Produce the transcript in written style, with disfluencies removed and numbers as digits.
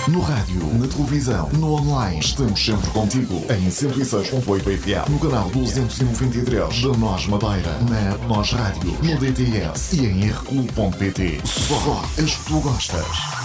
No rádio, na televisão, no online, estamos sempre contigo. Em 106.8 FM, no canal 293 da Nós Madeira, na Nós Rádio, no DTS e em rcu.pt. Só as que tu gostas.